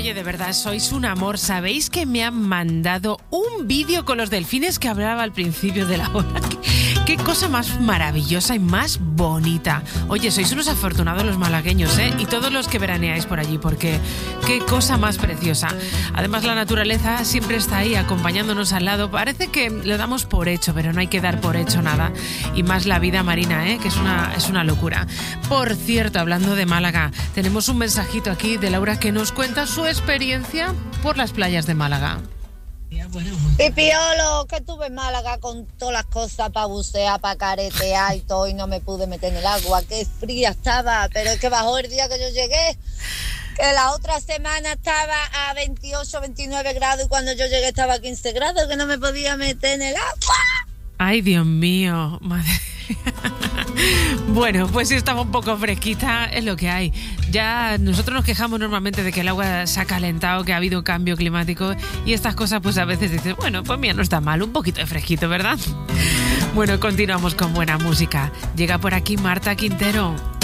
Oye, de verdad, sois un amor. ¿Sabéis que me han mandado un vídeo con los delfines que hablaba al principio de la hora? Qué cosa más maravillosa y más bonita. Oye, sois unos afortunados los malagueños, ¿eh? Y todos los que veraneáis por allí, porque qué cosa más preciosa. Además, la naturaleza siempre está ahí acompañándonos al lado. Parece que lo damos por hecho, pero no hay que dar por hecho nada. Y más la vida marina, ¿eh? Que es una locura. Por cierto, hablando de Málaga, tenemos un mensajito aquí de Laura que nos cuenta su experiencia por las playas de Málaga. Pipiolo, que estuve en Málaga con todas las cosas para bucear, para caretear y todo, y no me pude meter en el agua. Qué fría estaba, pero es que bajó el día que yo llegué, que la otra semana estaba a 28, 29 grados y cuando yo llegué estaba a 15 grados, que no me podía meter en el agua. Ay, Dios mío, madre. Bueno, pues si estaba un poco fresquita, es lo que hay. Ya nosotros nos quejamos normalmente de que el agua se ha calentado, que ha habido cambio climático y estas cosas, pues a veces dices, bueno, pues mira, no está mal, un poquito de fresquito, ¿verdad? Bueno, continuamos con buena música. Llega por aquí Marta Quintero.